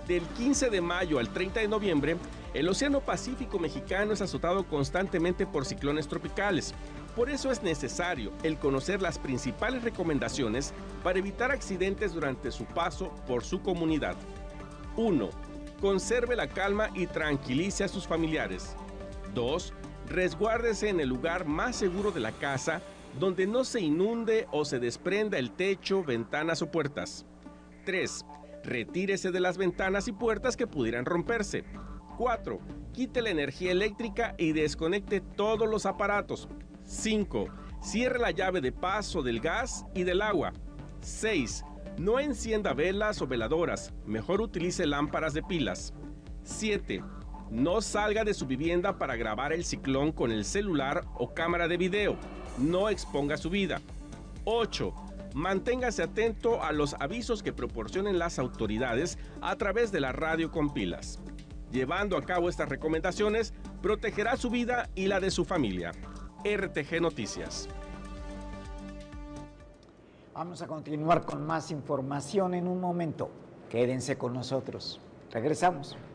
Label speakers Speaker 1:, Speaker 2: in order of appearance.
Speaker 1: Del 15 de mayo al 30 de noviembre, el Océano Pacífico mexicano es azotado constantemente por ciclones tropicales. Por eso es necesario el conocer las principales recomendaciones para evitar accidentes durante su paso por su comunidad. 1. Conserve la calma y tranquilice a sus familiares. 2. Resguárdese en el lugar más seguro de la casa, donde no se inunde o se desprenda el techo, ventanas o puertas. 3. Retírese de las ventanas y puertas que pudieran romperse. 4. Quite la energía eléctrica y desconecte todos los aparatos. 5. Cierre la llave de paso del gas y del agua. 6. No encienda velas o veladoras, mejor utilice lámparas de pilas. 7. No salga de su vivienda para grabar el ciclón con el celular o cámara de video. No exponga su vida. 8. Manténgase atento a los avisos que proporcionen las autoridades a través de la radio con pilas. Llevando a cabo estas recomendaciones, protegerá su vida y la de su familia. RTG Noticias.
Speaker 2: Vamos a continuar con más información en un momento. Quédense con nosotros. Regresamos.